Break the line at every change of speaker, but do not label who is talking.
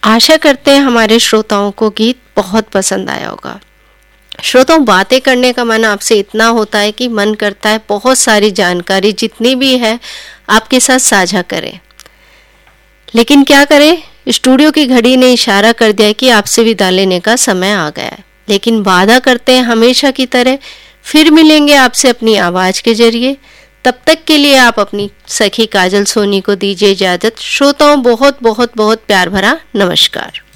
आशा करते हैं हमारे श्रोताओं को गीत बहुत पसंद आया होगा। श्रोताओं, बातें करने का मन आपसे इतना होता है कि मन करता है बहुत सारी जानकारी जितनी भी है आपके साथ साझा करें, लेकिन क्या करें, स्टूडियो की घड़ी ने इशारा कर दिया कि आपसे विदा लेने का समय आ गया है। लेकिन वादा करते हैं हमेशा की तरह फिर मिलेंगे आपसे अपनी आवाज़ के जरिए। तब तक के लिए आप अपनी सखी काजल सोनी को दीजिए इजाज़त। श्रोताओं, बहुत बहुत बहुत प्यार भरा नमस्कार।